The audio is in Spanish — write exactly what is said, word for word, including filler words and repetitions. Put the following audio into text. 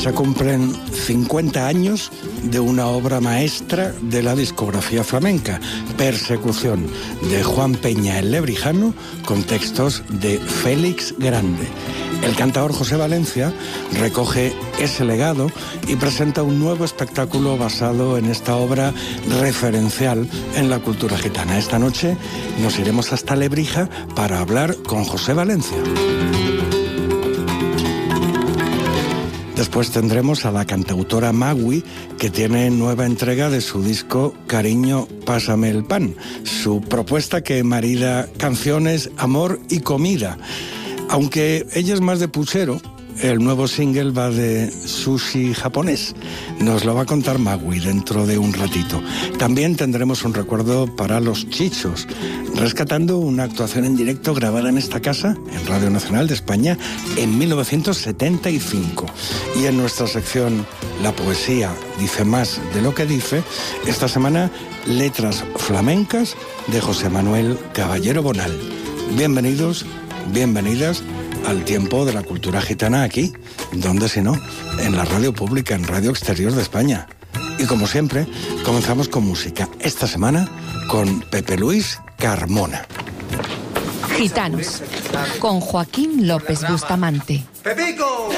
Se cumplen cincuenta años de una obra maestra de la discografía flamenca, Persecución, de Juan Peña el Lebrijano, con textos de Félix Grande. El cantador José Valencia recoge ese legado y presenta un nuevo espectáculo basado en esta obra referencial en la cultura gitana. Esta noche nos iremos hasta Lebrija para hablar con José Valencia. Después tendremos a la cantautora Magui, que tiene nueva entrega de su disco Cariño, pásame el pan, su propuesta que marida canciones, amor y comida. Aunque ella es más de puchero, el nuevo single va de sushi japonés. Nos lo va a contar Magui dentro de un ratito. También tendremos un recuerdo para los Chichos, rescatando una actuación en directo grabada en esta casa, en Radio Nacional de España, en mil novecientos setenta y cinco. Y en nuestra sección La poesía dice más de lo que dice, esta semana letras flamencas de José Manuel Caballero Bonal. Bienvenidos, bienvenidas al tiempo de la cultura gitana aquí, donde si no, en la radio pública, en Radio Exterior de España. Y como siempre, comenzamos con música. Esta semana con Pepe Luis Carmona. Gitanos, con Joaquín López Bustamante. ¡Pepico!